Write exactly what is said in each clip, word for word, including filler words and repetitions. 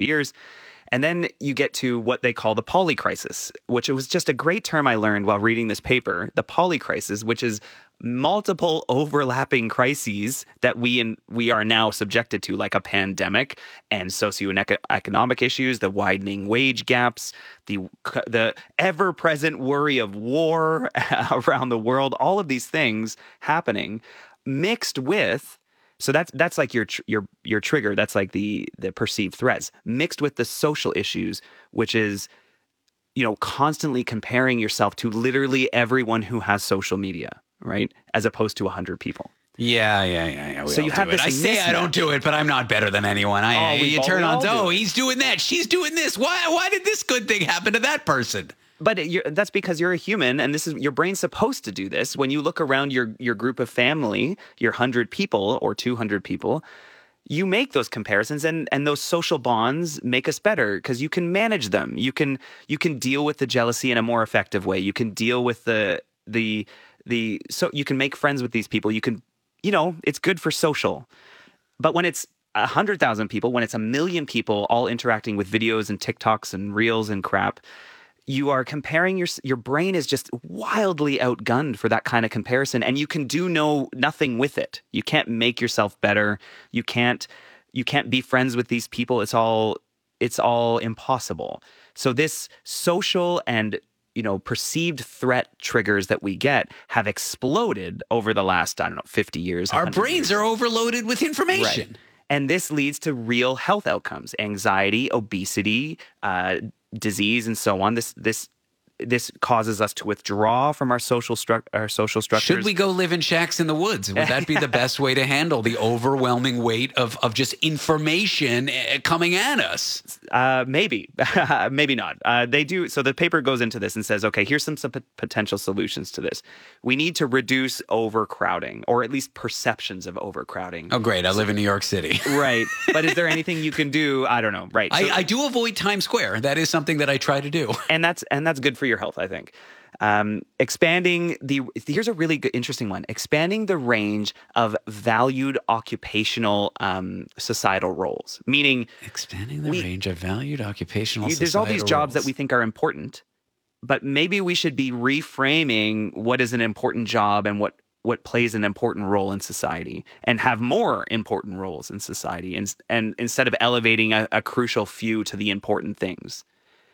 years. And then you get to what they call the polycrisis, which was just a great term I learned while reading this paper. The polycrisis, which is multiple overlapping crises that we in, we are now subjected to, like a pandemic and socioeconomic issues, the widening wage gaps, the the ever-present worry of war around the world, all of these things happening, mixed with. So that's that's like your your your trigger. That's like the the perceived threats mixed with the social issues, which is, you know, constantly comparing yourself to literally everyone who has social media, right? As opposed to a hundred people. Yeah, yeah, yeah. yeah. So you have this. I say I don't do it, but I'm not better than anyone. I oh, you turn on. Oh, do he's doing that. She's doing this. Why? Why did this good thing happen to that person? But it, you're, that's because you're a human, and this is your brain's supposed to do this. When you look around your your group of family, your hundred people or two hundred people, you make those comparisons, and and those social bonds make us better because you can manage them. You can you can deal with the jealousy in a more effective way. You can deal with the the the so you can make friends with these people. You can, you know, it's good for social. But when it's a hundred thousand people, when it's a million people all interacting with videos and TikToks and reels and crap, you are comparing your your brain is just wildly outgunned for that kind of comparison, and you can do no nothing with it. You can't make yourself better. You can't you can't be friends with these people. It's all it's all impossible. So this social and, you know, perceived threat triggers that we get have exploded over the last, I don't know, fifty years. Our brains years. are overloaded with information. Right. And this leads to real health outcomes: anxiety, obesity, uh, disease, and so on. This this this causes us to withdraw from our social stru- our social structures. Should we go live in shacks in the woods? Would that be the best way to handle the overwhelming weight of, of just information coming at us? Uh, maybe, maybe not. Uh, they do. So the paper goes into this and says, okay, here's some, some p- potential solutions to this. We need to reduce overcrowding, or at least perceptions of overcrowding. Oh, great. I live in New York City. Right. But is there anything you can do? I don't know. Right. I, So, I do avoid Times Square. That is something that I try to do. and that's and that's good for your health, I think. Um, expanding the here's a really good, interesting one. Expanding the range of valued occupational um, societal roles, meaning expanding the we, range of valued occupational. You, there's all these jobs roles. that we think are important, but maybe we should be reframing what is an important job and what what plays an important role in society, and have more important roles in society, and and instead of elevating a, a crucial few to the important things.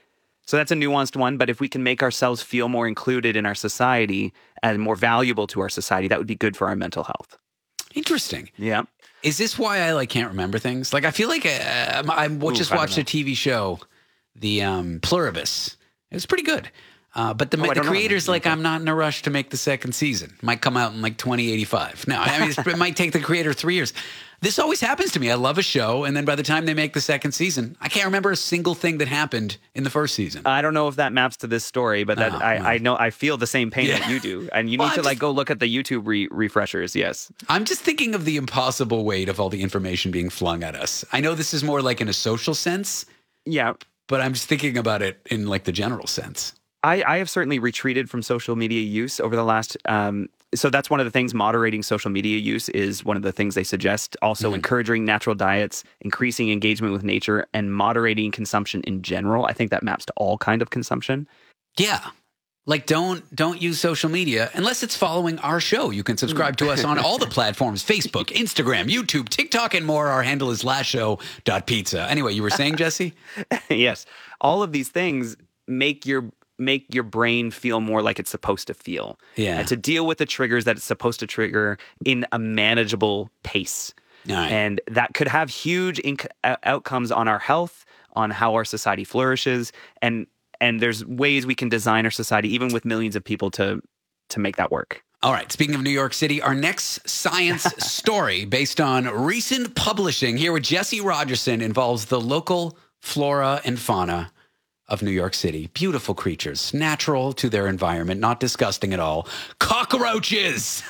So that's a nuanced one, but if we can make ourselves feel more included in our society and more valuable to our society, that would be good for our mental health. Interesting. Yeah. Is this why I like can't remember things? Like I feel like uh, I, I just I watched a T V show, the um, Pluribus. It was pretty good. Uh, but the, Oh, I the don't know. creator's like, I'm not in a rush to make the second season. Might come out in like twenty eighty-five. No, I mean, it's, it might take the creator three years. This always happens to me. I love a show, and then by the time they make the second season, I can't remember a single thing that happened in the first season. I don't know if that maps to this story, but that Oh, I, well. I know I feel the same pain Yeah. that you do, and you Well, need to I'm like just- go look at the YouTube re- refreshers. Yes. I'm just thinking of the impossible weight of all the information being flung at us. I know this is more like in a social sense, Yeah. but I'm just thinking about it in like the general sense. I, I have certainly retreated from social media use over the last. Um, so that's one of the things. Moderating social media use is one of the things they suggest. Also, Mhm. encouraging natural diets, increasing engagement with nature, and moderating consumption in general. I think that maps to all kind of consumption. Yeah. Like don't don't use social media unless it's following our show. You can subscribe to us on all the platforms: Facebook, Instagram, YouTube, TikTok, and more. Our handle is last show dot pizza. Anyway, you were saying, Jesse? Yes, all of these things make your make your brain feel more like it's supposed to feel. Yeah. And to deal with the triggers that it's supposed to trigger in a manageable pace. All right. And that could have huge inc- uh, outcomes on our health, on how our society flourishes, and and there's ways we can design our society, even with millions of people, to to make that work. All right. Speaking of New York City, our next science story based on recent publishing here with Jesse Rogerson involves the local flora and fauna of New York City. Beautiful creatures, natural to their environment, not disgusting at all. Cockroaches!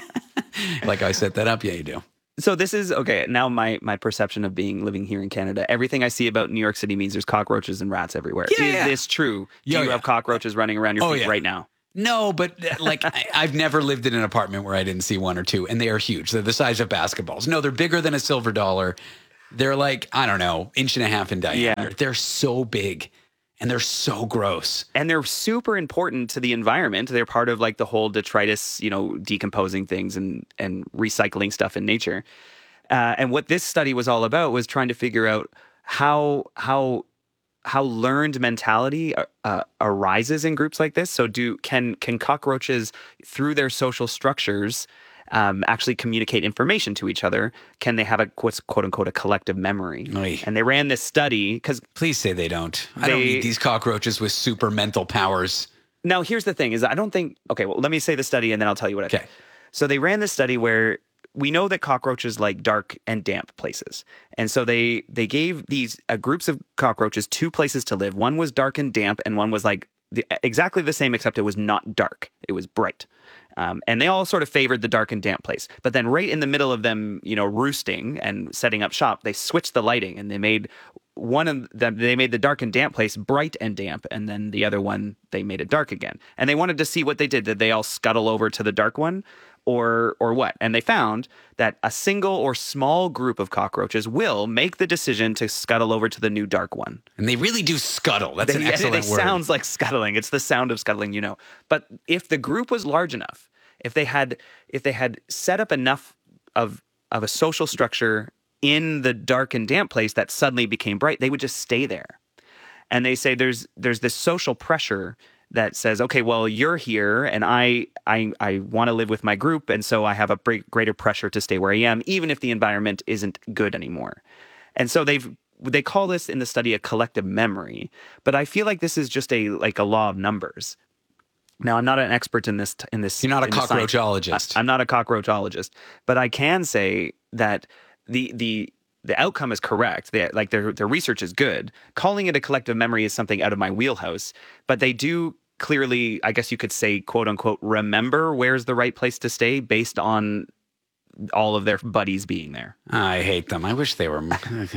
Like I set that up? Yeah, you do. So this is, okay, now my my perception of being living here in Canada, everything I see about New York City means there's cockroaches and rats everywhere. Yeah, is yeah. this true? Do Yeah, you yeah. have cockroaches running around your Oh, feet yeah. right now? No, but uh, like I, I've never lived in an apartment where I didn't see one or two, and they are huge. They're the size of basketballs. No, they're bigger than a silver dollar. They're like, I don't know, inch and a half in diameter. Yeah. They're so big and they're so gross. And they're super important to the environment. They're part of like the whole detritus, you know, decomposing things and, and recycling stuff in nature. Uh, and what this study was all about was trying to figure out how how how learned mentality uh, arises in groups like this. So, do can can cockroaches, through their social structures, um, actually communicate information to each other? Can they have a what's quote unquote a collective memory? Oy. And they ran this study because Please say they don't. I don't They- need these cockroaches with super mental powers. now here's the thing: is I don't think. Okay, well, let me say the study and then I'll tell you what I Okay. think. So they ran this study where we know that cockroaches like dark and damp places. And so they they gave these uh, groups of cockroaches two places to live. One was dark and damp, and one was like the, exactly the same, except it was not dark. It was bright. Um, and they all sort of favored the dark and damp place. But then right in the middle of them, you know, roosting and setting up shop, they switched the lighting and they made one of them, they made the dark and damp place bright and damp. And then the other one, they made it dark again. And they wanted to see what they did. Did they all scuttle over to the dark one? Or or what? And they found that a single or small group of cockroaches will make the decision to scuttle over to the new dark one. And they really do scuttle. That's They, an excellent it word. sounds like scuttling. It's the sound of scuttling, you know. But if the group was large enough, if they had if they had set up enough of of a social structure in the dark and damp place that suddenly became bright, they would just stay there. And they say there's there's this social pressure that says, okay, well, you're here, and I I I want to live with my group, and so I have a br- greater pressure to stay where I am, even if the environment isn't good anymore. And so they've they call this in the study a collective memory, but I feel like this is just a like a law of numbers. Now, I'm not an expert in this in this. You're not a in this science. cockroachologist. I, I'm not a cockroachologist, but I can say that the the the outcome is correct. They, like their their research is good. Calling it a collective memory is something out of my wheelhouse, but they do clearly, I guess you could say, quote unquote, remember where's the right place to stay based on all of their buddies being there. I hate them. I wish they were.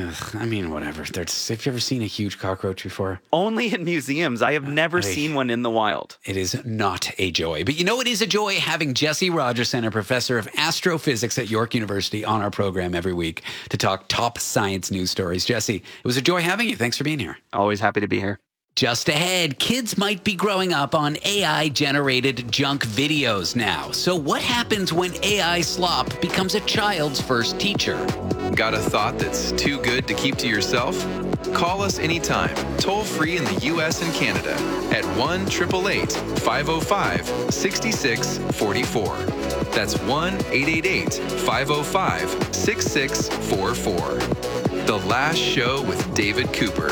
I mean, whatever. They're just, have you ever seen a huge cockroach before? Only in museums. I have never I- seen one in the wild. It is not a joy. But you know, it is a joy having Jesse Rogerson, a professor of astrophysics at York University, on our program every week to talk top science news stories. Jesse, it was a joy having you. Thanks for being here. Always happy to be here. Just ahead, kids might be growing up on A I-generated junk videos now. So what happens when A I slop becomes a child's first teacher? Got a thought that's too good to keep to yourself? Call us anytime, toll free in the U S and Canada at one eight eight eight, five oh five, six six four four. That's one eight eight eight, five oh five, six six four four. The Last Show with David Cooper.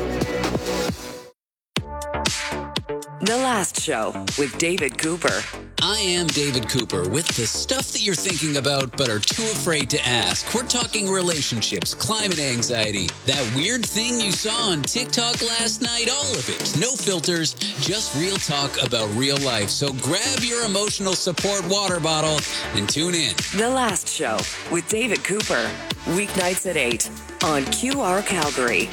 The Last Show with David Cooper. I am David Cooper with the stuff that you're thinking about but are too afraid to ask. We're talking relationships, climate anxiety, that weird thing you saw on TikTok last night, all of it. No filters, just real talk about real life. So grab your emotional support water bottle and tune in. The Last Show with David Cooper. Weeknights at eight on Q R Calgary.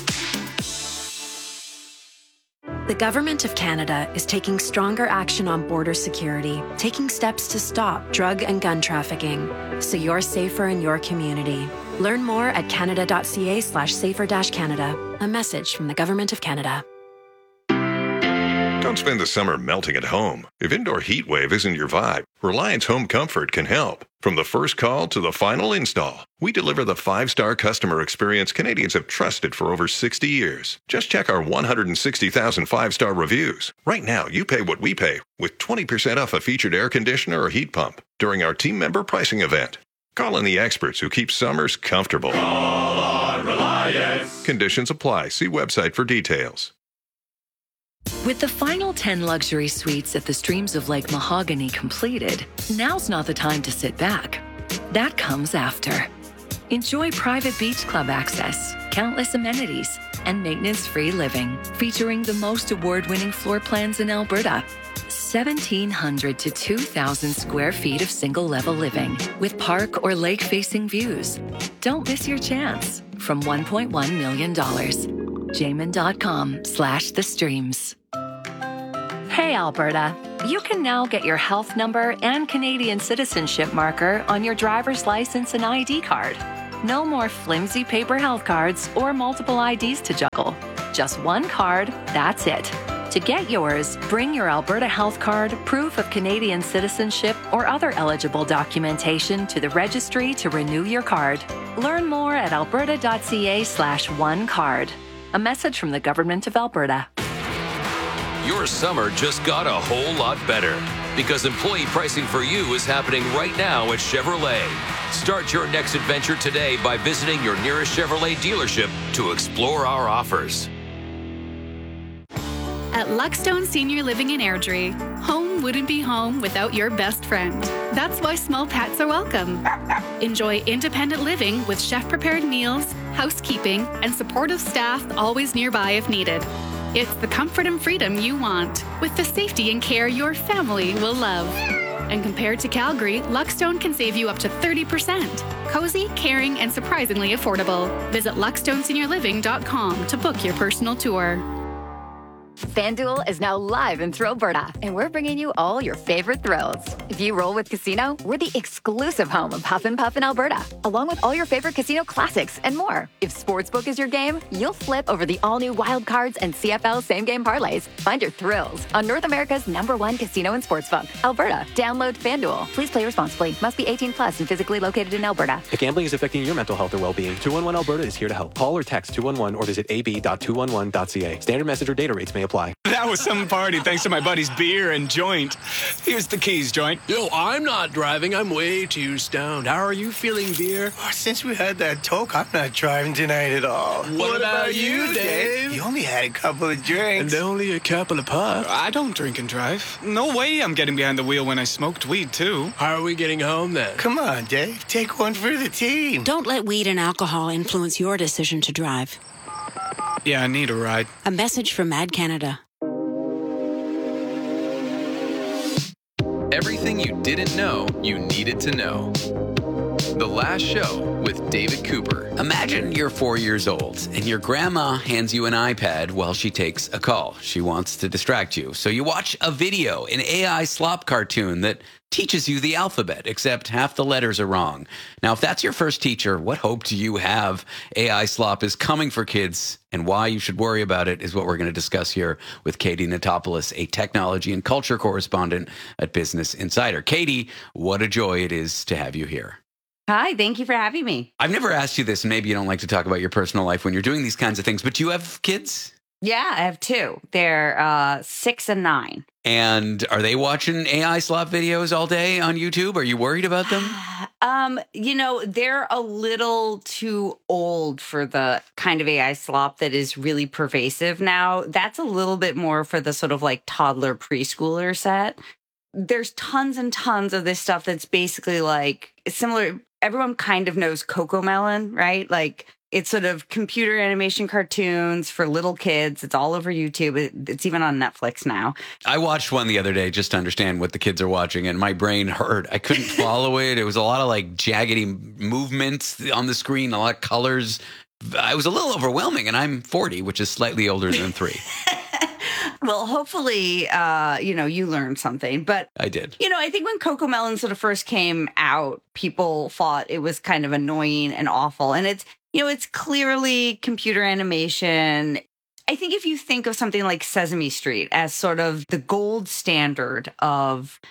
The Government of Canada is taking stronger action on border security, taking steps to stop drug and gun trafficking, so you're safer in your community. Learn more at canada.ca slash safer dash Canada. A message from the Government of Canada. Don't spend the summer melting at home. If indoor heat wave isn't your vibe, Reliance Home Comfort can help. From the first call to the final install, we deliver the five-star customer experience Canadians have trusted for over sixty years. Just check our one hundred sixty thousand five-star reviews. Right now, you pay what we pay with twenty percent off a featured air conditioner or heat pump during our team member pricing event. Call in the experts who keep summers comfortable. Call on Reliance. Conditions apply. See website for details. With the final ten luxury suites at the Streams of Lake Mahogany completed, now's not the time to sit back. That comes after. Enjoy private beach club access, countless amenities, and maintenance-free living, featuring the most award-winning floor plans in Alberta. seventeen hundred to two thousand square feet of single-level living with park or lake-facing views. Don't miss your chance. From one point one million dollars. Jamin.com slash the streams. Hey, Alberta. You can now get your health number and Canadian citizenship marker on your driver's license and I D card. No more flimsy paper health cards or multiple I Ds to juggle. Just one card, that's it. To get yours, bring your Alberta Health Card, proof of Canadian citizenship, or other eligible documentation to the registry to renew your card. Learn more at alberta.ca slash one card. A message from the Government of Alberta. Your summer just got a whole lot better because employee pricing for you is happening right now at Chevrolet. Start your next adventure today by visiting your nearest Chevrolet dealership to explore our offers. At Luckstone Senior Living in Airdrie, home wouldn't be home without your best friend. That's why small pets are welcome. Enjoy independent living with chef-prepared meals, housekeeping, and supportive staff always nearby if needed. It's the comfort and freedom you want, with the safety and care your family will love. And compared to Calgary, Luckstone can save you up to thirty percent. Cozy, caring, and surprisingly affordable. Visit luckstone senior living dot com to book your personal tour. FanDuel is now live in Thrillberta, and we're bringing you all your favorite thrills. If you roll with Casino, we're the exclusive home of Huff and Puff in Alberta, along with all your favorite casino classics and more. If Sportsbook is your game, you'll flip over the all-new Wild Cards and C F L same-game parlays. Find your thrills on North America's number one casino and sportsbook, Alberta. Download FanDuel. Please play responsibly. Must be eighteen plus and physically located in Alberta. If gambling is affecting your mental health or well-being, two one one Alberta is here to help. Call or text two one one or visit a b dot two one one dot c a. Standard message or data rates may apply. That was some party thanks to my buddy's beer and joint. Here's the keys, joint. Yo, I'm not driving. I'm way too stoned. How are you feeling, beer? Oh, since we had that talk, I'm not driving tonight at all. What, what about, about you, Dave? You only had a couple of drinks. And only a couple of puffs. I don't drink and drive. No way I'm getting behind the wheel when I smoked weed, too. How are we getting home, then? Come on, Dave. Take one for the team. Don't let weed and alcohol influence your decision to drive. Yeah, I need a ride. A message from Mad Canada. Everything you didn't know you needed to know. The Last Show with David Cooper. Imagine you're four years old and your grandma hands you an iPad while she takes a call. She wants to distract you. So you watch a video, an A I slop cartoon that teaches you the alphabet, except half the letters are wrong. Now, if that's your first teacher, what hope do you have A I slop is coming for kids, and why you should worry about it is what we're going to discuss here with Katie Natopoulos, a technology and culture correspondent at Business Insider. Katie, what a joy it is to have you here. Hi, thank you for having me. I've never asked you this, and maybe you don't like to talk about your personal life when you're doing these kinds of things, but you have kids? Yeah, I have two. They're uh, six and nine. And are they watching A I slop videos all day on YouTube? Are you worried about them? Um, you know, they're a little too old for the kind of A I slop that is really pervasive now. That's a little bit more for the sort of like toddler preschooler set. There's tons and tons of this stuff that's basically like similar. Everyone kind of knows CoComelon, right? Like, it's sort of computer animation cartoons for little kids. It's all over YouTube. It, it's even on Netflix now. I watched one the other day just to understand what the kids are watching, and my brain hurt. I couldn't follow it. It was a lot of like jaggedy movements on the screen, a lot of colors. I was a little overwhelming, and I'm forty, which is slightly older than three. Well, hopefully, uh, you know, you learned something. But I did. You know, I think when CoComelon sort of first came out, people thought it was kind of annoying and awful. And it's, you know, it's clearly computer animation. I think if you think of something like Sesame Street as sort of the gold standard of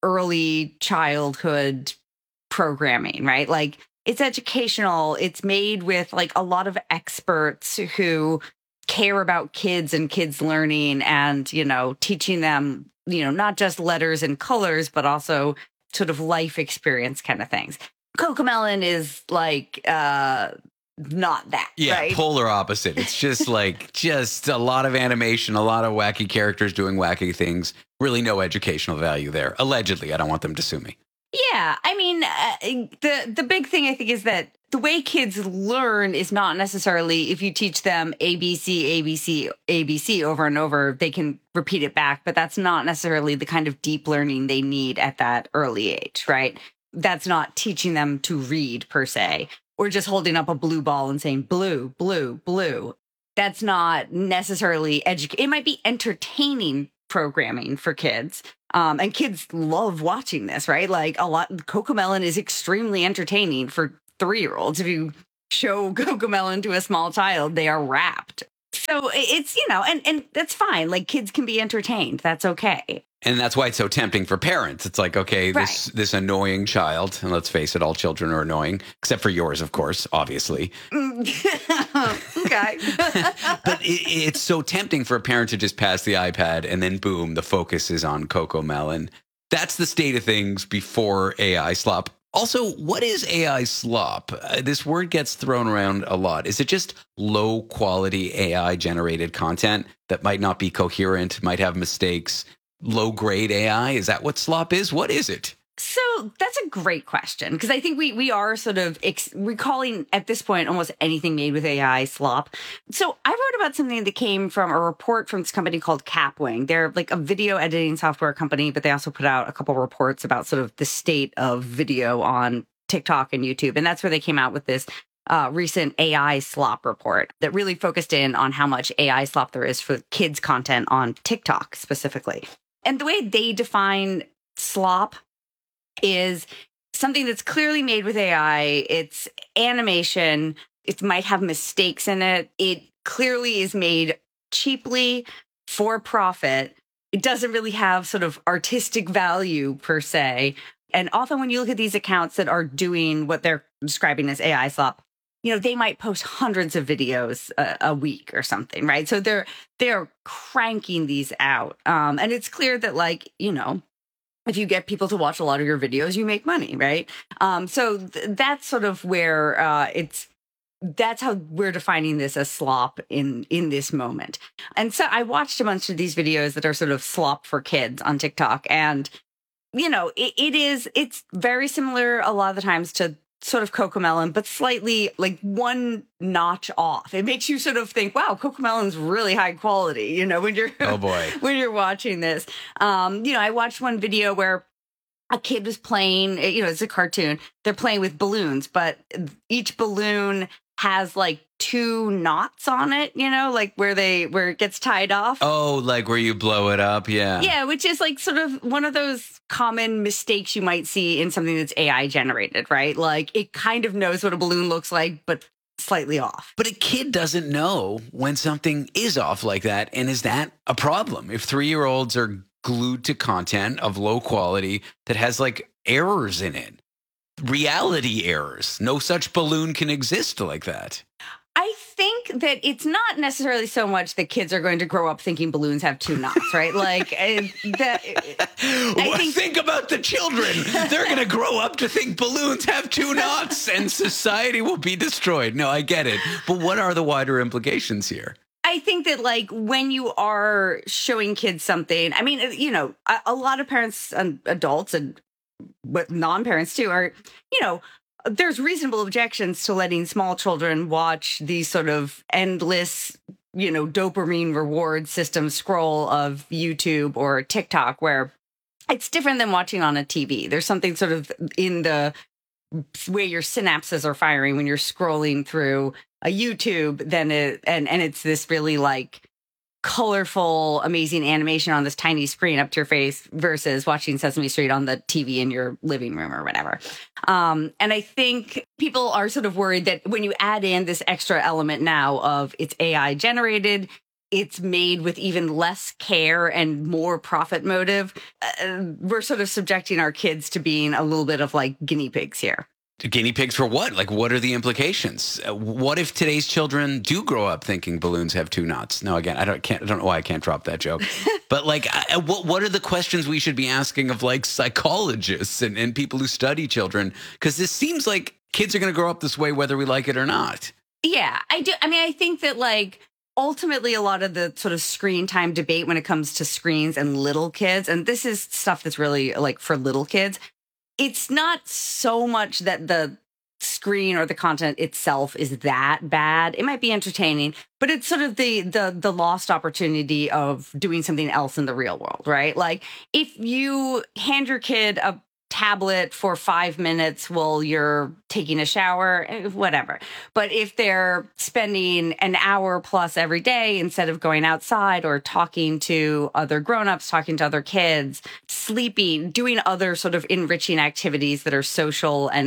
early childhood programming, right? Like, it's educational. It's made with like a lot of experts who care about kids and kids learning and, you know, teaching them, you know, not just letters and colors, but also sort of life experience kind of things. CoComelon is like, uh, not that, yeah, right? Polar opposite. It's just like, just a lot of animation, a lot of wacky characters doing wacky things. Really no educational value there. Allegedly. I don't want them to sue me. Yeah. I mean, uh, the, the big thing I think is that the way kids learn is not necessarily if you teach them A B C, A B C, A B C over and over, they can repeat it back. But that's not necessarily the kind of deep learning they need at that early age, right? That's not teaching them to read per se, or just holding up a blue ball and saying blue, blue, blue. That's not necessarily educating. It might be entertaining programming for kids. Um, and kids love watching this, right? Like a lot, CoComelon is extremely entertaining for three-year-olds. If you show CoComelon to a small child, they are wrapped. So it's, you know, and, and that's fine. Like, kids can be entertained. That's okay. And that's why it's so tempting for parents. It's like, okay, this Right. this annoying child, and let's face it, all children are annoying, except for yours, of course, obviously. Okay. But it, it's so tempting for a parent to just pass the iPad and then boom, the focus is on CoComelon. That's the state of things before A I slop. Also, what is A I slop? Uh, this word gets thrown around a lot. Is it just low quality A I generated content that might not be coherent, might have mistakes? Low grade A I? Is that what slop is? What is it? So that's a great question, because I think we we are sort of ex- recalling at this point almost anything made with A I slop. So I wrote about something that came from a report from this company called Capwing. They're like a video editing software company, but they also put out a couple reports about sort of the state of video on TikTok and YouTube. And that's where they came out with this uh, recent A I slop report that really focused in on how much A I slop there is for kids content on TikTok specifically. And the way they define slop is something that's clearly made with A I. It's animation. It might have mistakes in it. It clearly is made cheaply for profit. It doesn't really have sort of artistic value per se. And often when you look at these accounts that are doing what they're describing as A I slop, you know, they might post hundreds of videos a, a week or something, right? So they're they're cranking these out. Um, and it's clear that, like, you know, if you get people to watch a lot of your videos, you make money, right? Um, so th- that's sort of where uh, it's, that's how we're defining this as slop in, in this moment. And so I watched a bunch of these videos that are sort of slop for kids on TikTok. And, you know, it, it is, it's very similar a lot of the times to sort of CoComelon, but slightly like one notch off. It makes you sort of think, wow, CoComelon's really high quality, you know, when you're Oh boy. when you're watching this. Um, you know, I watched one video where a kid was playing, you know, it's a cartoon. They're playing with balloons, but each balloon has like two knots on it, you know, like where they where it gets tied off. Oh, like where you blow it up? Yeah. Yeah, which is like sort of one of those common mistakes you might see in something that's A I generated, right? Like it kind of knows what a balloon looks like, but slightly off. But a kid doesn't know when something is off like that. And is that a problem? If three-year-olds are glued to content of low quality that has like errors in it, reality errors, no such balloon can exist like that. I think that it's not necessarily so much that kids are going to grow up thinking balloons have two knots, right? Like uh, that. I think, think about the children. They're going to grow up to think balloons have two knots and society will be destroyed. No, I get it. But what are the wider implications here? I think that, like, when you are showing kids something, I mean, you know, a, a lot of parents and adults and but non-parents too are, you know, there's reasonable objections to letting small children watch these sort of endless, you know, dopamine reward system scroll of YouTube or TikTok, where it's different than watching on a T V. There's something sort of in the way your synapses are firing when you're scrolling through a YouTube, then it, and, and it's this really like colorful, amazing animation on this tiny screen up to your face versus watching Sesame Street on the T V in your living room or whatever. Um, and I think people are sort of worried that when you add in this extra element now of it's A I generated, it's made with even less care and more profit motive, uh, we're sort of subjecting our kids to being a little bit of like guinea pigs here. Guinea pigs for what? Like, what are the implications? Uh, what if today's children do grow up thinking balloons have two knots? No, again, I don't can't. I don't know why I can't drop that joke. But like, I, what what are the questions we should be asking of like psychologists and, and people who study children? Because this seems like kids are going to grow up this way, whether we like it or not. Yeah, I do. I mean, I think that like ultimately a lot of the sort of screen time debate when it comes to screens and little kids, and this is stuff that's really like for little kids. It's not so much that the screen or the content itself is that bad. It might be entertaining, but it's sort of the the the lost opportunity of doing something else in the real world, right? Like if you hand your kid a tablet for five minutes while you're taking a shower, whatever. But if they're spending an hour plus every day instead of going outside or talking to other grownups, talking to other kids, sleeping, doing other sort of enriching activities that are social and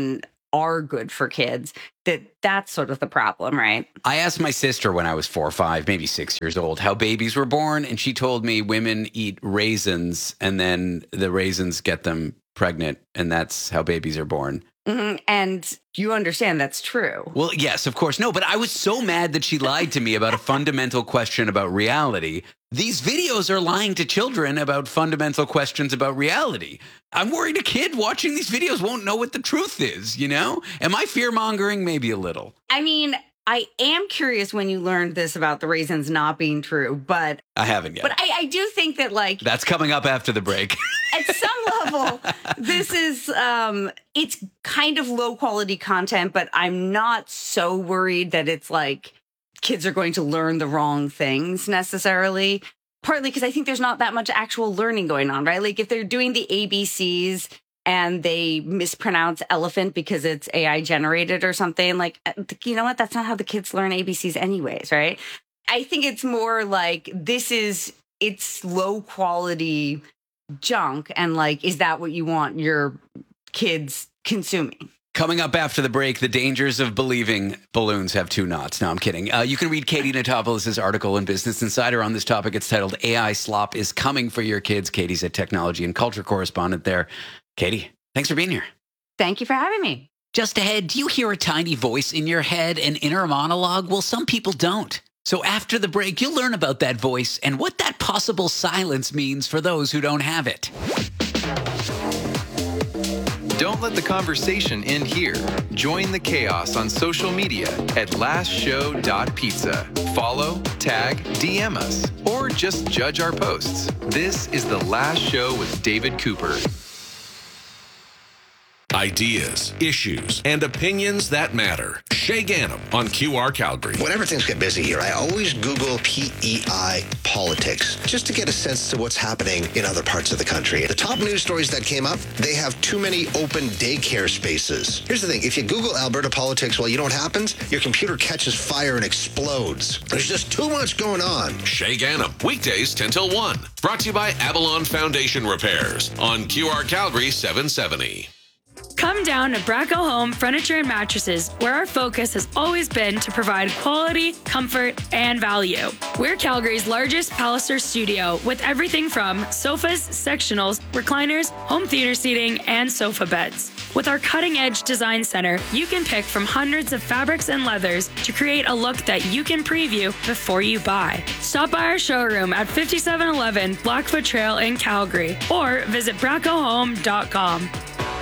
are good for kids, that that's sort of the problem, right? I asked my sister when I was four or five, maybe six years old, how babies were born. And she told me women eat raisins and then the raisins get them pregnant. And that's how babies are born. Mm-hmm. And you understand that's true. Well, yes, of course. No, but I was so mad that she lied to me about a fundamental question about reality. These videos are lying to children about fundamental questions about reality. I'm worried a kid watching these videos won't know what the truth is, you know? Am I fear-mongering? Maybe a little. I mean, I am curious when you learned this about the raisins not being true, but... I haven't yet. But I, I do think that, like... That's coming up after the break. At some level, this is, um, it's kind of low-quality content, but I'm not so worried that it's like kids are going to learn the wrong things necessarily. Partly because I think there's not that much actual learning going on, right? Like if they're doing the A B Cs and they mispronounce elephant because it's A I generated or something, like, you know what? That's not how the kids learn A B Cs anyways, right? I think it's more like this is, it's low quality junk. And like, is that what you want your kids consuming? Coming up after the break, the dangers of believing balloons have two knots. No, I'm kidding. Uh, you can read Katie Notopoulos' article in Business Insider on this topic. It's titled A I Slop is Coming for Your Kids. Katie's a technology and culture correspondent there. Katie, thanks for being here. Thank you for having me. Just ahead, do you hear a tiny voice in your head, an inner monologue? Well, some people don't. So after the break, you'll learn about that voice and what that possible silence means for those who don't have it. Don't let the conversation end here. Join the chaos on social media at last show dot pizza. Follow, tag, D M us, or just judge our posts. This is The Last Show with David Cooper. Ideas, issues, and opinions that matter. Shay Ganem on Q R Calgary. Whenever things get busy here, I always Google P E I politics just to get a sense to what's happening in other parts of the country. The top news stories that came up, they have too many open daycare spaces. Here's the thing. If you Google Alberta politics while you know what happens, your computer catches fire and explodes. There's just too much going on. Shay Ganem, weekdays ten till one. Brought to you by Avalon Foundation Repairs on Q R Calgary seven seventy. Come down to Bracco Home Furniture and Mattresses, where our focus has always been to provide quality, comfort, and value. We're Calgary's largest Palliser studio with everything from sofas, sectionals, recliners, home theater seating, and sofa beds. With our cutting-edge design center, you can pick from hundreds of fabrics and leathers to create a look that you can preview before you buy. Stop by our showroom at fifty-seven eleven Blackfoot Trail in Calgary or visit bracco home dot com.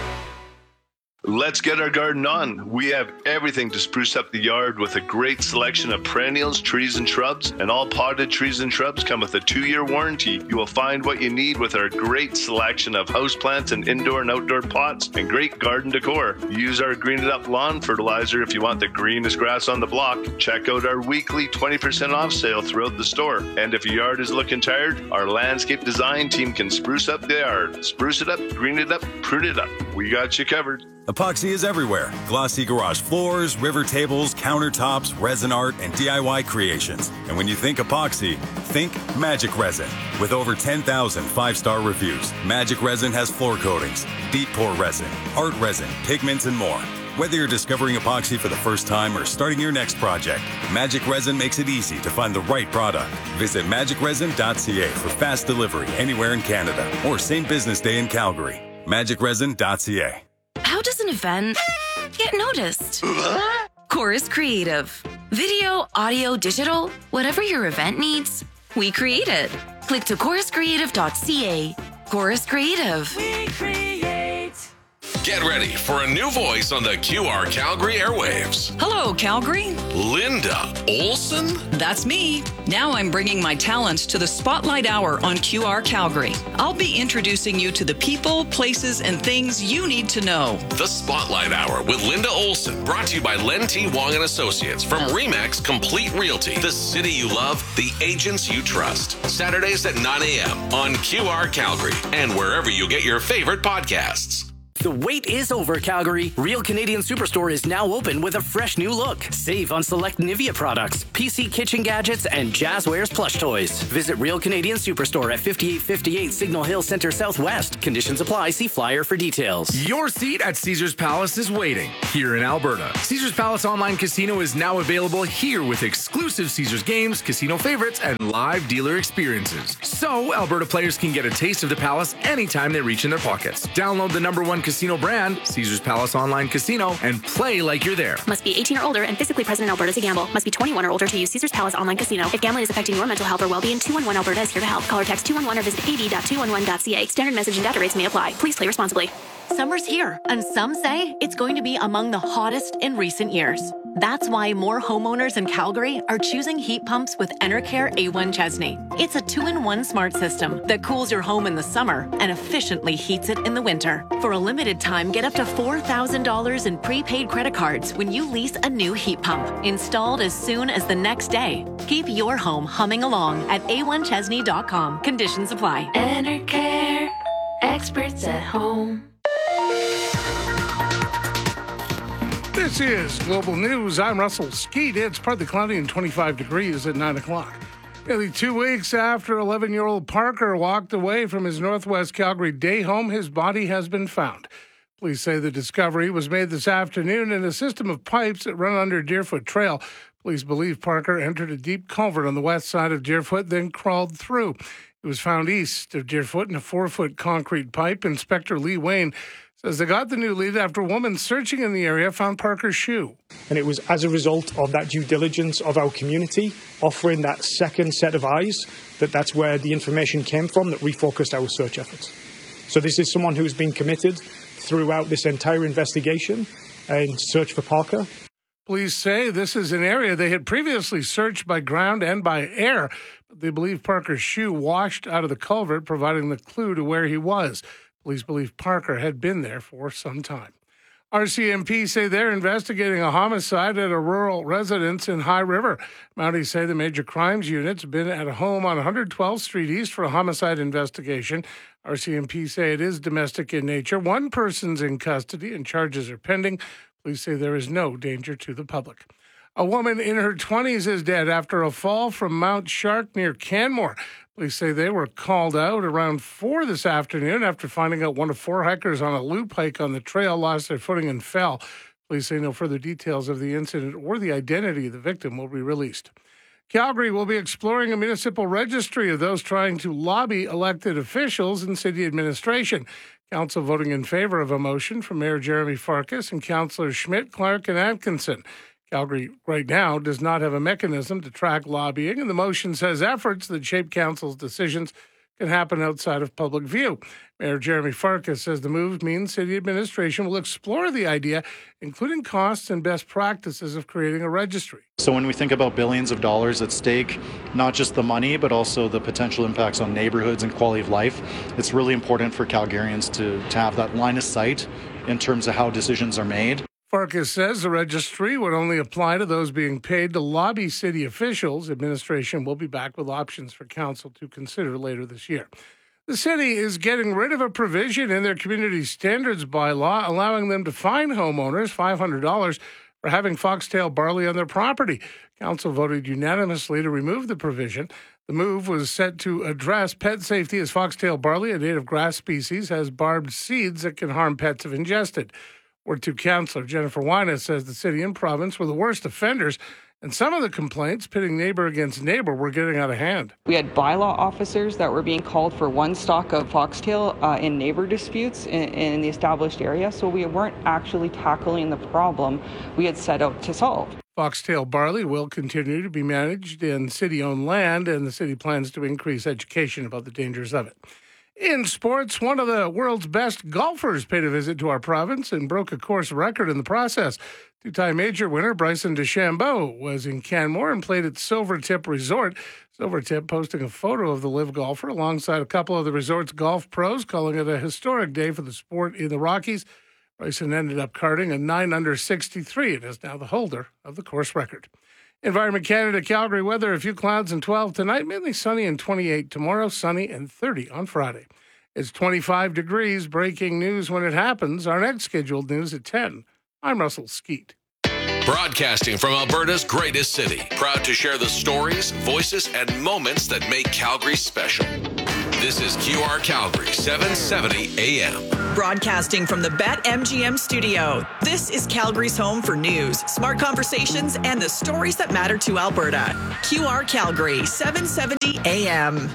Let's get our garden on. We have everything to spruce up the yard with a great selection of perennials, trees, and shrubs. And all potted trees and shrubs come with a two-year warranty. You will find what you need with our great selection of houseplants and indoor and outdoor pots and great garden decor. Use our Green It Up lawn fertilizer if you want the greenest grass on the block. Check out our weekly twenty percent off sale throughout the store. And if your yard is looking tired, our landscape design team can spruce up the yard. Spruce it up, green it up, prune it up. We got you covered. Epoxy is everywhere. Glossy garage floors, river tables, countertops, resin art, and D I Y creations. And when you think epoxy, think Magic Resin. With over ten thousand five-star reviews, Magic Resin has floor coatings, deep pour resin, art resin, pigments, and more. Whether you're discovering epoxy for the first time or starting your next project, Magic Resin makes it easy to find the right product. Visit magic resin dot c a for fast delivery anywhere in Canada or same business day in Calgary. magic resin dot c a. How does an event get noticed? Chorus Creative. Video, audio, digital, whatever your event needs, we create it. Click to chorus creative dot c a. Chorus Creative. We create. Get ready for a new voice on the Q R Calgary airwaves. Hello, Calgary. Linda Olson? That's me. Now I'm bringing my talents to the Spotlight Hour on Q R Calgary. I'll be introducing you to the people, places, and things you need to know. The Spotlight Hour with Linda Olson, brought to you by Len T. Wong and Associates from Remax Complete Realty. The city you love, the agents you trust. Saturdays at nine a.m. on Q R Calgary and wherever you get your favorite podcasts. The wait is over, Calgary. Real Canadian Superstore is now open with a fresh new look. Save on select Nivea products, P C kitchen gadgets, and Jazzwares plush toys. Visit Real Canadian Superstore at fifty-eight fifty-eight Signal Hill Center Southwest. Conditions apply. See flyer for details. Your seat at Caesars Palace is waiting here in Alberta. Caesars Palace Online Casino is now available here with exclusive Caesars games, casino favorites, and live dealer experiences. So Alberta players can get a taste of the Palace anytime they reach in their pockets. Download the number one casino brand, Caesars Palace Online Casino, and play like you're there. Must be eighteen or older and physically present in Alberta to gamble. Must be twenty-one or older to use Caesars Palace Online Casino. If gambling is affecting your mental health or well-being, two one one Alberta is here to help. Call or text two one one or visit a d dot two one one dot c a. Standard message and data rates may apply. Please play responsibly. Summer's here, and some say it's going to be among the hottest in recent years. That's why more homeowners in Calgary are choosing heat pumps with Enercare A one Chesney. It's a two-in-one smart system that cools your home in the summer and efficiently heats it in the winter. For a limited time, get up to four thousand dollars in prepaid credit cards when you lease a new heat pump, installed as soon as the next day. Keep your home humming along at a one chesney dot com. Conditions apply. Enercare, experts at home. This is Global News. I'm Russell Skeet. It's partly cloudy and twenty-five degrees at nine o'clock. Nearly two weeks after eleven-year-old Parker walked away from his Northwest Calgary day home, his body has been found. Police say the discovery was made this afternoon in a system of pipes that run under Deerfoot Trail. Police believe Parker entered a deep culvert on the west side of Deerfoot, then crawled through. He was found east of Deerfoot in a four-foot concrete pipe. Inspector Lee Wayne says they got the new lead after a woman searching in the area found Parker's shoe. And it was as a result of that due diligence of our community, offering that second set of eyes, that that's where the information came from that refocused our search efforts. So this is someone who's been committed throughout this entire investigation and search for Parker. Police say this is an area they had previously searched by ground and by air, but they believe Parker's shoe washed out of the culvert, providing the clue to where he was. Police believe Parker had been there for some time. R C M P say they're investigating a homicide at a rural residence in High River. Mounties say the major crimes unit's been at a home on one twelfth Street East for a homicide investigation. R C M P say it is domestic in nature. One person's in custody and charges are pending. Police say there is no danger to the public. A woman in her twenties is dead after a fall from Mount Shark near Canmore. Police say they were called out around four this afternoon after finding out one of four hikers on a loop hike on the trail lost their footing and fell. Police say no further details of the incident or the identity of the victim will be released. Calgary will be exploring a municipal registry of those trying to lobby elected officials in city administration. Council voting in favor of a motion from Mayor Jeremy Farkas and Councillors Schmidt, Clark, and Atkinson. Calgary right now does not have a mechanism to track lobbying, and the motion says efforts that shape council's decisions can happen outside of public view. Mayor Jeremy Farkas says the move means city administration will explore the idea, including costs and best practices of creating a registry. So when we think about billions of dollars at stake, not just the money, but also the potential impacts on neighborhoods and quality of life, it's really important for Calgarians to, to have that line of sight in terms of how decisions are made. Farkas says the registry would only apply to those being paid to lobby city officials. Administration will be back with options for council to consider later this year. The city is getting rid of a provision in their community standards bylaw allowing them to fine homeowners five hundred dollars for having foxtail barley on their property. Council voted unanimously to remove the provision. The move was set to address pet safety as foxtail barley, a native grass species, has barbed seeds that can harm pets if ingested. Ward two Councillor Jennifer Wyness says the city and province were the worst offenders, and some of the complaints pitting neighbor against neighbor were getting out of hand. We had bylaw officers that were being called for one stock of foxtail uh, in neighbor disputes in, in the established area, so we weren't actually tackling the problem we had set out to solve. Foxtail barley will continue to be managed in city-owned land, and the city plans to increase education about the dangers of it. In sports, one of the world's best golfers paid a visit to our province and broke a course record in the process. Two-time major winner Bryson DeChambeau was in Canmore and played at Silvertip Resort. Silvertip posting a photo of the live golfer alongside a couple of the resort's golf pros, calling it a historic day for the sport in the Rockies. Bryson ended up carding a nine under sixty-three and is now the holder of the course record. Environment Canada, Calgary weather, a few clouds and twelve tonight, mainly sunny and twenty-eight tomorrow, sunny and thirty on Friday. It's twenty-five degrees. Breaking news when it happens. Our next scheduled news at ten. I'm Russell Skeet. Broadcasting from Alberta's greatest city. Proud to share the stories, voices, and moments that make Calgary special. This is Q R Calgary, seven seventy A M. Broadcasting from the BetMGM studio. This is Calgary's home for news, smart conversations, and the stories that matter to Alberta. Q R Calgary, seven seventy A M.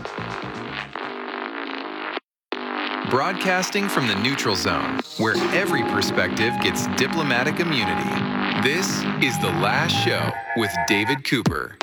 Broadcasting from the neutral zone, where every perspective gets diplomatic immunity. This is The Last Show with David Cooper.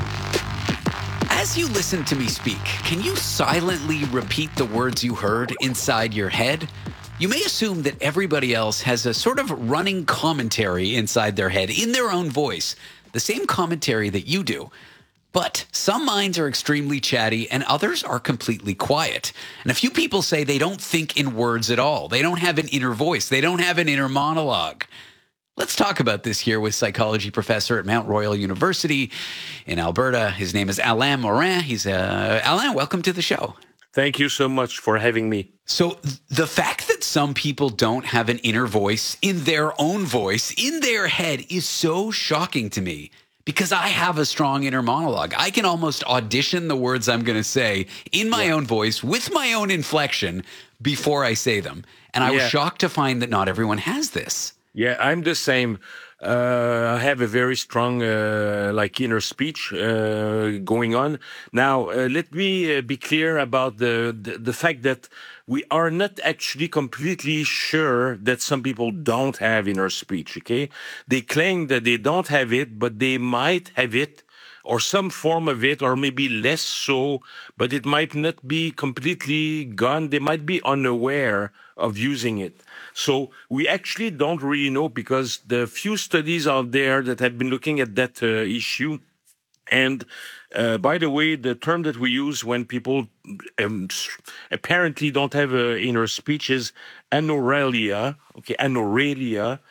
As you listen to me speak, can you silently repeat the words you heard inside your head? You may assume that everybody else has a sort of running commentary inside their head in their own voice, the same commentary that you do. But some minds are extremely chatty and others are completely quiet. And a few people say they don't think in words at all. They don't have an inner voice. They don't have an inner monologue. Let's talk about this here with psychology professor at Mount Royal University in Alberta. His name is Alain Morin. He's uh, Alain, welcome to the show. Thank you so much for having me. So the fact that some people don't have an inner voice in their own voice, in their head, is so shocking to me because I have a strong inner monologue. I can almost audition the words I'm going to say in my yeah. own voice with my own inflection before I say them. And I yeah. was shocked to find that not everyone has this. Yeah, I'm the same. Uh, I have a very strong, uh, like, inner speech uh, going on. Now, uh, let me uh, be clear about the, the the fact that we are not actually completely sure that some people don't have inner speech, okay? They claim that they don't have it, but they might have it, or some form of it, or maybe less so, but it might not be completely gone. They might be unaware of using it. So we actually don't really know because the few studies out there that have been looking at that uh, issue. And uh, by the way, the term that we use when people um, apparently don't have uh, inner speech is anoralia. Okay, anoralia.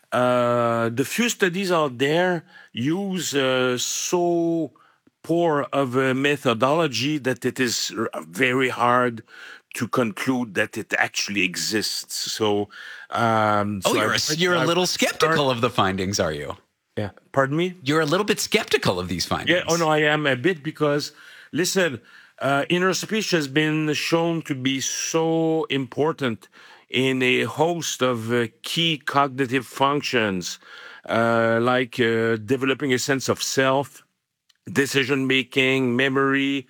Uh, the few studies out there use uh, so poor of a methodology that it is very hard to conclude that it actually exists. So, um, oh, so you're, a, you're a little skeptical start, of the findings, are you? Yeah. Pardon me? You're a little bit skeptical of these findings. Yeah. Oh no, I am a bit because, listen, uh, inner speech has been shown to be so important in a host of uh, key cognitive functions, uh, like uh, developing a sense of self, decision making, memory.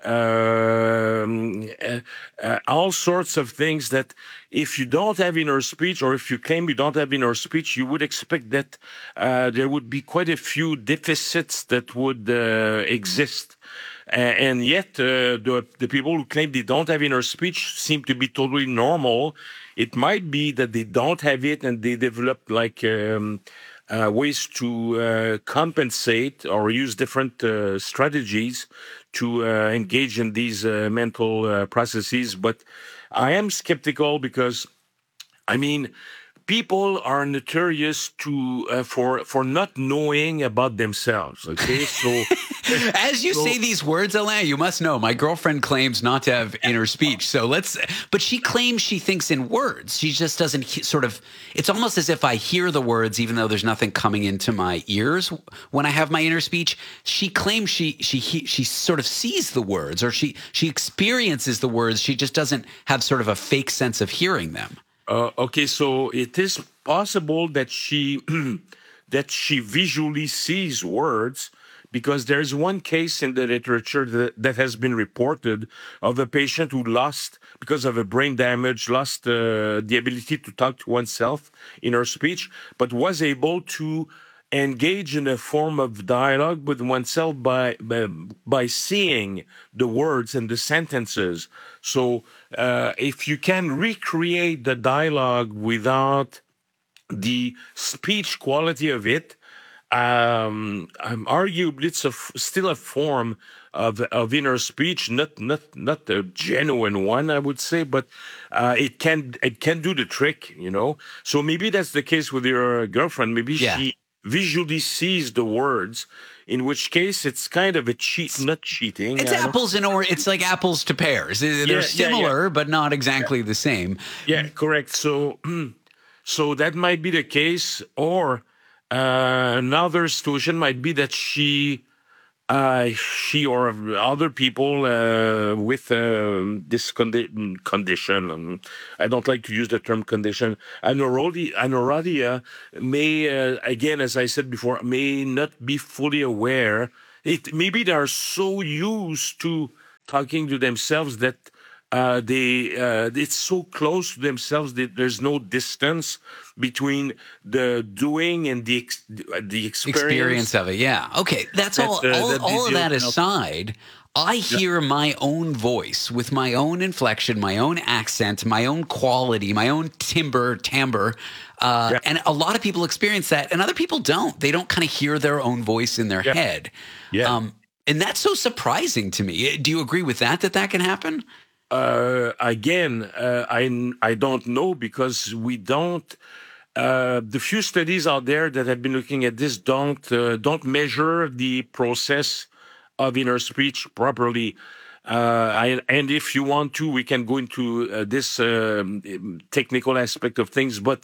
Um, uh, uh, all sorts of things that if you don't have inner speech or if you claim you don't have inner speech, you would expect that uh, there would be quite a few deficits that would uh, exist. Uh, and yet uh, the, the people who claim they don't have inner speech seem to be totally normal. It might be that they don't have it and they develop like um, uh, ways to uh, compensate or use different uh, strategies to uh, engage in these uh, mental uh, processes. But I am skeptical because, I mean, people are notorious to uh, for for not knowing about themselves. Okay, so as you so, say these words, Alain, you must know my girlfriend claims not to have inner speech. So let's, but she claims she thinks in words. She just doesn't he, sort of. It's almost as if I hear the words, even though there's nothing coming into my ears when I have my inner speech. She claims she she he, she sort of sees the words, or she she experiences the words. She just doesn't have sort of a fake sense of hearing them. Uh, okay, so it is possible that she that she visually sees words, because there's one case in the literature that, that has been reported of a patient who lost, because of a brain damage, lost uh, the ability to talk to oneself in her speech, but was able to engage in a form of dialogue with oneself by, by, by seeing the words and the sentences. So uh, if you can recreate the dialogue without the speech quality of it, um, um, arguably it's a f- still a form of of inner speech, not not not a genuine one, I would say, but uh, it can it can do the trick, you know. So maybe that's the case with your girlfriend. Maybe yeah. she visually sees the words, in which case it's kind of a cheat, not cheating. It's I don't- apples and or it's like apples to pears. They're Yeah, yeah, similar, yeah. but not exactly the same. Yeah, correct. So, so that might be the case, or uh, another situation might be that she, uh, she or other people uh, with uh, this condi- condition. Um, I don't like to use the term condition. Anorexia, anorexia may, uh, again, as I said before, may not be fully aware. It maybe they are so used to talking to themselves that. Uh, they uh, it's so close to themselves that there's no distance between the doing and the ex- the experience. Experience of it, yeah. Okay, that's, That's, all. uh, all, that all of video that helps. aside, I hear my own voice with my own inflection, my own accent, my own quality, my own timbre, timbre, uh, Yeah. and a lot of people experience that, and other people don't. They don't kind of hear their own voice in their Yeah. head. Yeah. Um, and that's so surprising to me. Do you agree with that? That that can happen? Uh, again, uh, I I don't know because we don't. Uh, the few studies out there that have been looking at this don't uh, don't measure the process of inner speech properly. Uh, I, and if you want to, we can go into uh, this um, technical aspect of things. But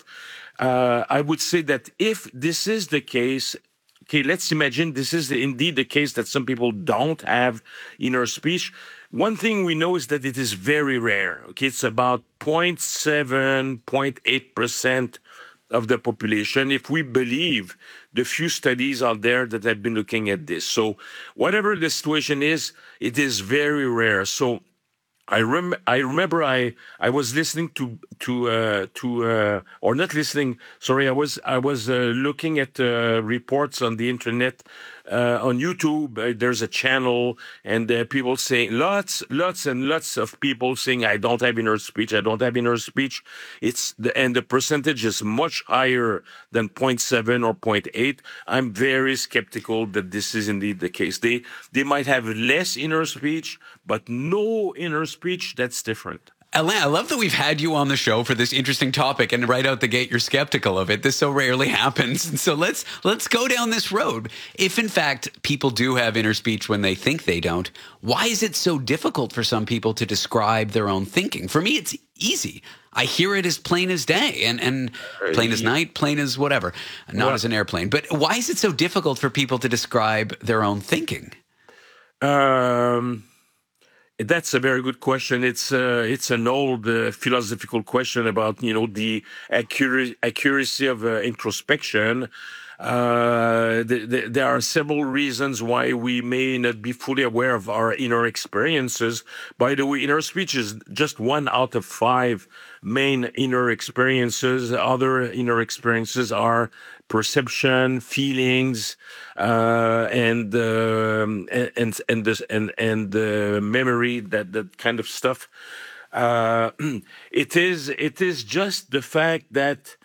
uh, I would say that if this is the case, okay, let's imagine this is indeed the case that some people don't have inner speech. One thing we know is that it is very rare. Okay, it's about zero point seven, zero point eight percent of the population, if we believe the few studies out there that have been looking at this. So whatever the situation is, it is very rare. So I rem- I remember I I was listening to to uh, to uh, or not listening. Sorry, I was I was uh, looking at uh, reports on the internet. Uh, on YouTube, uh, there's a channel, and uh, people saying lots, lots, and lots of people saying, "I don't have inner speech. I don't have inner speech." It's the and the percentage is much higher than zero point seven or zero point eight. I'm very skeptical that this is indeed the case. They they might have less inner speech, but no inner speech. That's different. Alain, I love that we've had you on the show for this interesting topic, and right out the gate, you're skeptical of it. This so rarely happens. And so let's let's go down this road. If, in fact, people do have inner speech when they think they don't, why is it so difficult for some people to describe their own thinking? For me, it's easy. I hear it as plain as day, and, and plain as night, plain as whatever, not Well- as an airplane. But why is it so difficult for people to describe their own thinking? Um, that's a very good question. It's uh, it's an old uh, philosophical question about you know the accuracy accuracy of uh, introspection. Uh, th- th- there are several reasons why we may not be fully aware of our inner experiences. By the way, inner speech is just one out of five main inner experiences. Other inner experiences are perception, feelings, uh, and, um, and and and this and and uh, memory. That that kind of stuff. Uh, it is it is just the fact that.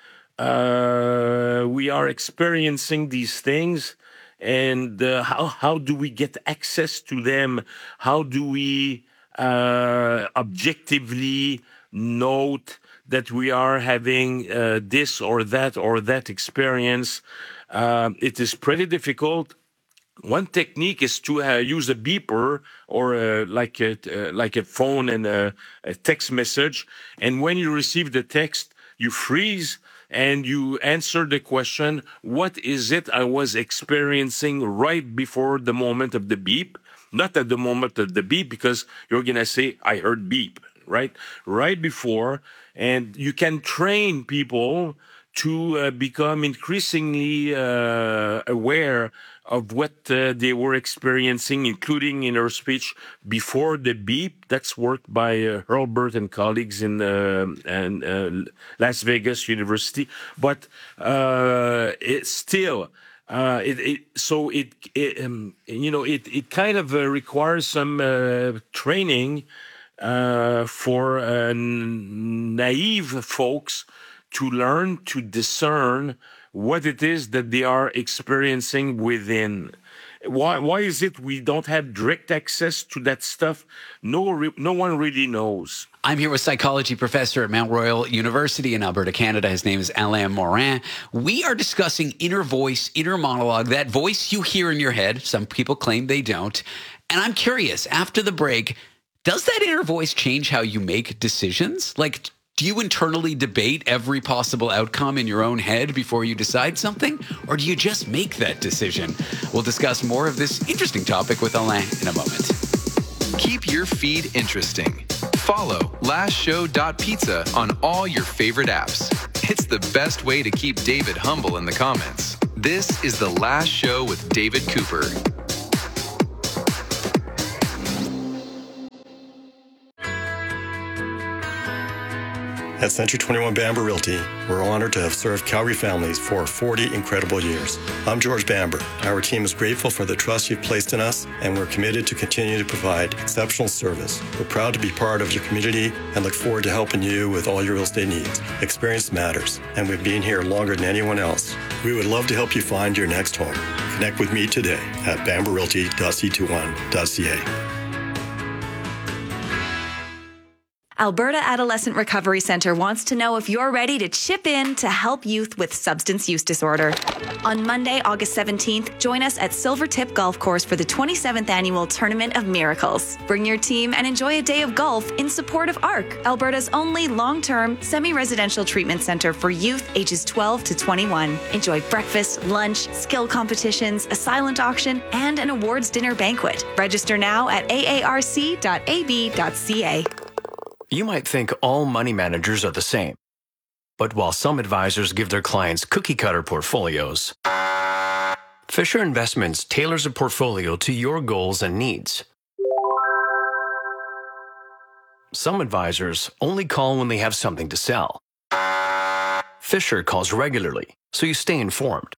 Uh, we are experiencing these things, and uh, how how do we get access to them? How do we uh, objectively note that we are having uh, this or that or that experience? Uh, it is pretty difficult. One technique is to uh, use a beeper or uh, like a uh, like a phone and a, a text message, and when you receive the text, you freeze. And you answer the question, what is it I was experiencing right before the moment of the beep? Not at the moment of the beep, because you're going to say, I heard beep, right? Right before. And you can train people to uh, become increasingly uh, aware of what uh, they were experiencing, including inner speech, before the beep. That's worked by uh, Hurlburt and colleagues in uh, and, uh, Las Vegas University. But uh, it's still, uh, it, it, so it, it um, you know, it, it kind of uh, requires some uh, training uh, for uh, naive folks to learn to discern what it is that they are experiencing within. Why, why is it we don't have direct access to that stuff? No, re- no one really knows. I'm here with psychology professor at Mount Royal University in Alberta, Canada. His name is Alain Morin. We are discussing inner voice, inner monologue, that voice you hear in your head. Some people claim they don't. And I'm curious, after the break, does that inner voice change how you make decisions? Like, do you internally debate every possible outcome in your own head before you decide something? Or do you just make that decision? We'll discuss more of this interesting topic with Alain in a moment. Keep your feed interesting. Follow last show dot pizza on all your favorite apps. It's the best way to keep David humble in the comments. This is The Last Show with David Cooper. At Century twenty-one Bamber Realty, we're honored to have served Calgary families for forty incredible years. I'm George Bamber. Our team is grateful for the trust you've placed in us, and we're committed to continue to provide exceptional service. We're proud to be part of your community and look forward to helping you with all your real estate needs. Experience matters, and we've been here longer than anyone else. We would love to help you find your next home. Connect with me today at bamber realty dot c twenty-one dot c a. Alberta Adolescent Recovery Centre wants to know if you're ready to chip in to help youth with substance use disorder. On Monday, August seventeenth, join us at Silvertip Golf Course for the twenty-seventh Annual Tournament of Miracles. Bring your team and enjoy a day of golf in support of A R C, Alberta's only long-term, semi-residential treatment centre for youth ages twelve to twenty-one. Enjoy breakfast, lunch, skill competitions, a silent auction, and an awards dinner banquet. Register now at a a r c dot a b dot c a. You might think all money managers are the same. But while some advisors give their clients cookie-cutter portfolios, Fisher Investments tailors a portfolio to your goals and needs. Some advisors only call when they have something to sell. Fisher calls regularly, so you stay informed.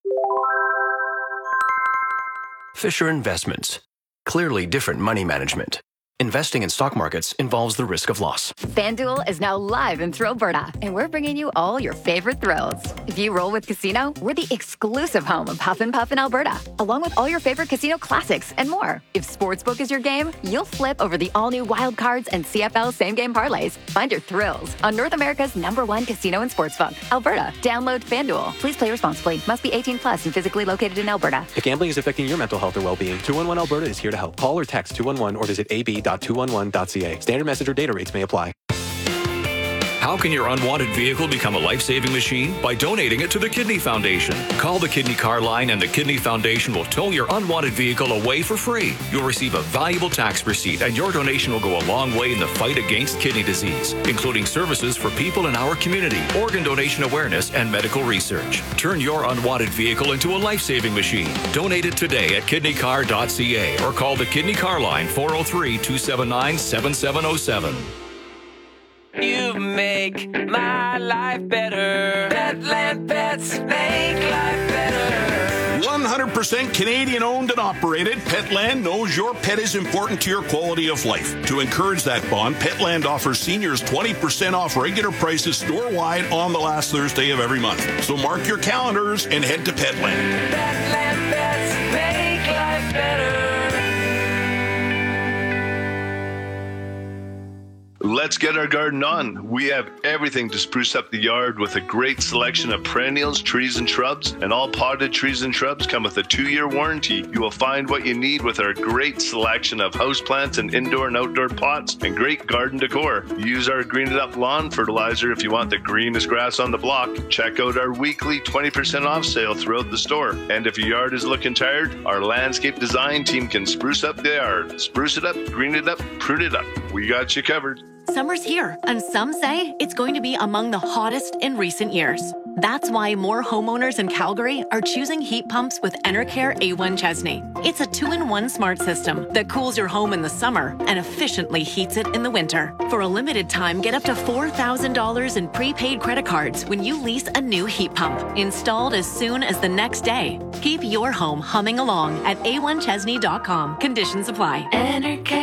Fisher Investments. Clearly different money management. Investing in stock markets involves the risk of loss. FanDuel is now live in Alberta, and we're bringing you all your favorite thrills. If you roll with Casino, we're the exclusive home of Huff and Puff in Alberta, along with all your favorite casino classics and more. If Sportsbook is your game, you'll flip over the all-new Wild Cards and C F L same-game parlays. Find your thrills on North America's number one casino and sportsbook, Alberta. Download FanDuel. Please play responsibly. Must be eighteen plus and physically located in Alberta. If gambling is affecting your mental health or well-being, two one one Alberta is here to help. Call or text two one one or visit a b dot two one one dot c a. Standard message or data rates may apply. How can your unwanted vehicle become a life-saving machine? By donating it to the Kidney Foundation. Call the Kidney Car Line and the Kidney Foundation will tow your unwanted vehicle away for free. You'll receive a valuable tax receipt, and your donation will go a long way in the fight against kidney disease, including services for people in our community, organ donation awareness, and medical research. Turn your unwanted vehicle into a life-saving machine. Donate it today at kidney car dot c a or call the Kidney Car Line four oh three, two seven nine, seven seven oh seven. You make my life better. Petland Pets make life better. one hundred percent Canadian owned and operated, Petland knows your pet is important to your quality of life. To encourage that bond, Petland offers seniors twenty percent off regular prices store-wide on the last Thursday of every month. So mark your calendars and head to Petland. Petland Pets make life better. Let's get our garden on. We have everything to spruce up the yard with a great selection of perennials, trees, and shrubs. And all potted trees and shrubs come with a two-year warranty. You will find what you need with our great selection of houseplants and indoor and outdoor pots and great garden decor. Use our Green It Up lawn fertilizer if you want the greenest grass on the block. Check out our weekly twenty percent off sale throughout the store. And if your yard is looking tired, our landscape design team can spruce up the yard. Spruce it up, green it up, prune it up. We got you covered. Summer's here, and some say it's going to be among the hottest in recent years. That's why more homeowners in Calgary are choosing heat pumps with Enercare A one Chesney. It's a two-in-one smart system that cools your home in the summer and efficiently heats it in the winter. For a limited time, get up to four thousand dollars in prepaid credit cards when you lease a new heat pump, installed as soon as the next day. Keep your home humming along at a one chesney dot com. Conditions apply. Enercare.